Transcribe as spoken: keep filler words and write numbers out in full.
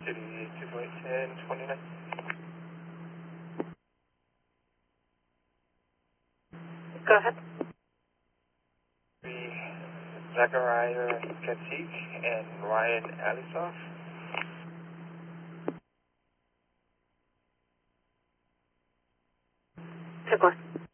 City two point ten twenty-nine. Go ahead. Be Zachariah Katik and Ryan Alisov. Take one.